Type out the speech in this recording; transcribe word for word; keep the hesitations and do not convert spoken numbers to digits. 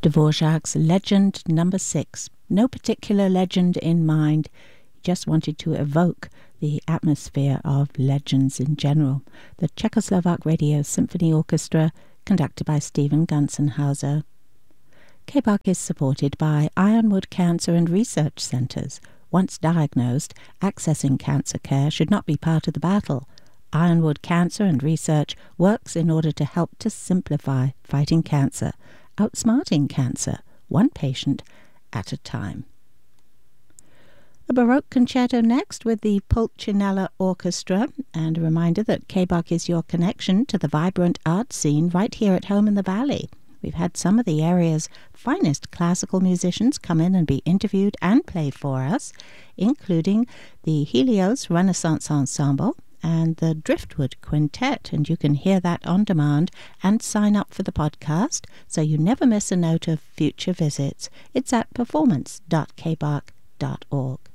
Dvorak's Legend Number Six. No particular legend in mind. He just wanted to evoke the atmosphere of legends in general. The Czechoslovak Radio Symphony Orchestra, conducted by Stephen Gunzenhauser. K B A C is supported by Ironwood Cancer and Research Centres. Once diagnosed, accessing cancer care should not be part of the battle. Ironwood Cancer and Research works in order to help to simplify fighting cancer, outsmarting cancer, one patient at a time. A Baroque concerto next with the Pulcinella Orchestra, and a reminder that K B A C is your connection to the vibrant art scene right here at home in the Valley. We've had some of the area's finest classical musicians come in and be interviewed and play for us, including the Helios Renaissance Ensemble and the Driftwood Quintet, and you can hear that on demand and sign up for the podcast so you never miss a note of future visits. It's at performance dot k b a c dot org.